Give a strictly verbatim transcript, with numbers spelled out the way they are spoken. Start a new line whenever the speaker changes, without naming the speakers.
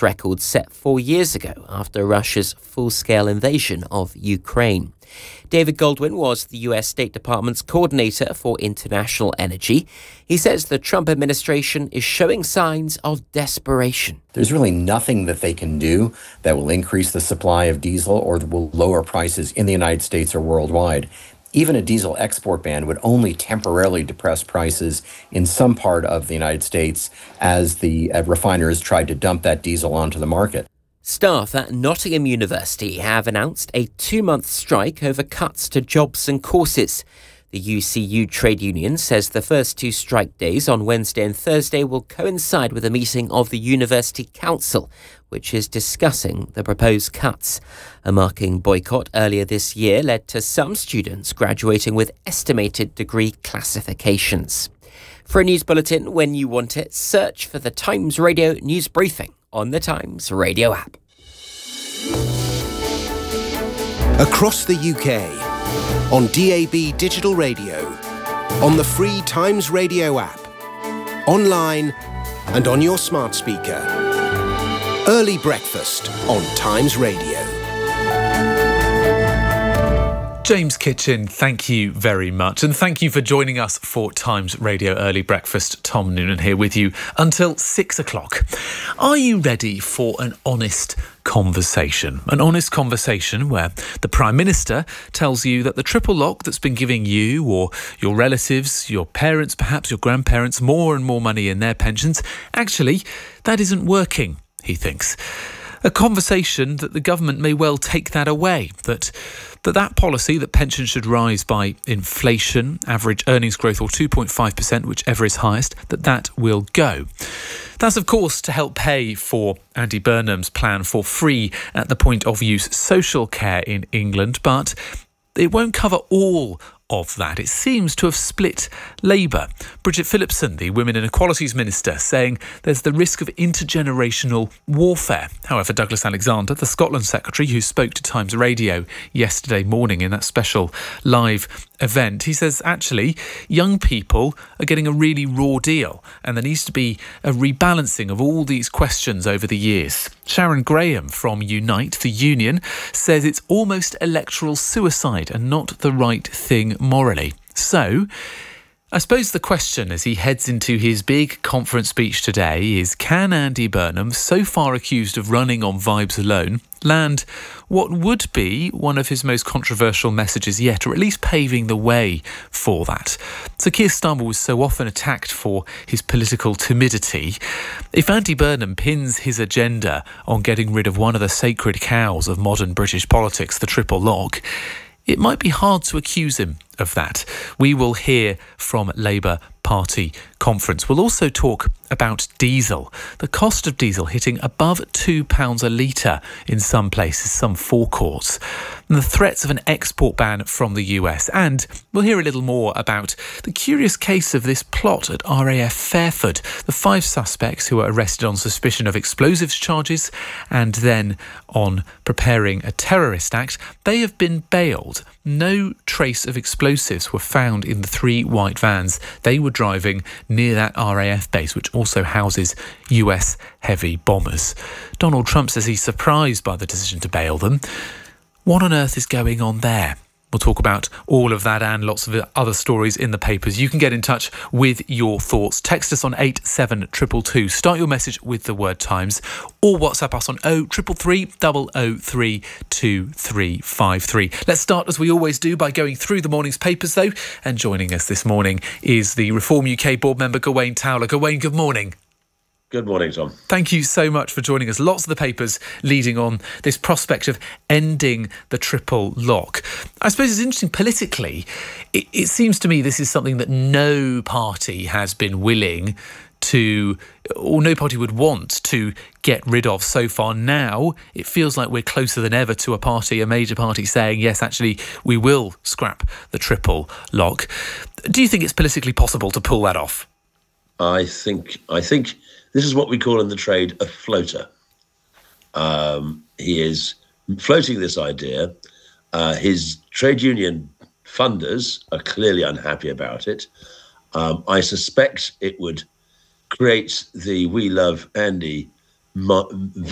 record set four years ago after Russia's full-scale invasion of Ukraine. David Goldwyn was the U S State Department's coordinator for international energy. He says the Trump administration is showing signs of desperation.
There's really nothing that they can do that will increase the supply of diesel or that will lower prices in the United States or worldwide. Even a diesel export ban would only temporarily depress prices in some part of the United States as the uh, refiners tried to dump that diesel onto the market.
Staff at Nottingham University have announced a two-month strike over cuts to jobs and courses. The U C U trade union says the first two strike days on Wednesday and Thursday will coincide with a meeting of the University Council, which is discussing the proposed cuts. A marking boycott earlier this year led to some students graduating with estimated degree classifications. For a news bulletin when you want it, search for the Times Radio News Briefing on the Times Radio app.
Across the U K, on D A B digital radio, on the free Times Radio app, online and on your smart speaker. Early breakfast on Times Radio.
James Kitchen, thank you very much. And thank you for joining us for Times Radio Early Breakfast. Tom Noonan here with you until six o'clock. Are you ready for an honest conversation? An honest conversation where the Prime Minister tells you that the triple lock that's been giving you or your relatives, your parents, perhaps your grandparents, more and more money in their pensions, actually, that isn't working, he thinks. A conversation that the government may well take that away, that that that policy that pensions should rise by inflation, average earnings growth or two point five percent, whichever is highest, that that will go. That's, of course, to help pay for Andy Burnham's plan for free at the point of use social care in England, but it won't cover all of that. It seems to have split Labour. Bridget Phillipson, the Women and Equalities Minister, saying there's the risk of intergenerational warfare. However, Douglas Alexander, the Scotland Secretary, who spoke to Times Radio yesterday morning in that special live event, he says actually young people are getting a really raw deal and there needs to be a rebalancing of all these questions over the years. Sharon Graham from Unite, the union, says it's almost electoral suicide and not the right thing morally. So, I suppose the question as he heads into his big conference speech today is, can Andy Burnham, so far accused of running on vibes alone, land what would be one of his most controversial messages yet, or at least paving the way for that? So Keir Starmer was so often attacked for his political timidity. If Andy Burnham pins his agenda on getting rid of one of the sacred cows of modern British politics, the triple lock, it might be hard to accuse him of that. We will hear from Labour Party conference. We'll also talk about diesel. The cost of diesel hitting above two pounds a litre in some places, some forecourts. And the threats of an export ban from the U S. And we'll hear a little more about the curious case of this plot at R A F Fairford. The five suspects who were arrested on suspicion of explosives charges and then on preparing a terrorist act, they have been bailed. No trace of explosives were found in the three white vans they were driving near that R A F base, which also houses U S heavy bombers. Donald Trump says he's surprised by the decision to bail them. What on earth is going on there? We'll talk about all of that and lots of other stories in the papers. You can get in touch with your thoughts. Text us on eight seven two two two. Start your message with the word Times, or WhatsApp us on oh three three three, double oh three, two three five three. Let's start, as we always do, by going through the morning's papers, though. And joining us this morning is the Reform U K board member, Gawain Towler. Gawain, good morning.
Good morning, Tom.
Thank you so much for joining us. Lots of the papers leading on this prospect of ending the triple lock. I suppose it's interesting politically. It, it seems to me this is something that no party has been willing to, or no party would want to get rid of so far. Now it feels like we're closer than ever to a party, a major party, saying, yes, actually, we will scrap the triple lock. Do you think it's politically possible to pull that off?
I think, I think... This is what we call in the trade a floater. Um, he is floating this idea. Uh, his trade union funders are clearly unhappy about it. Um, I suspect it would create the We Love Andy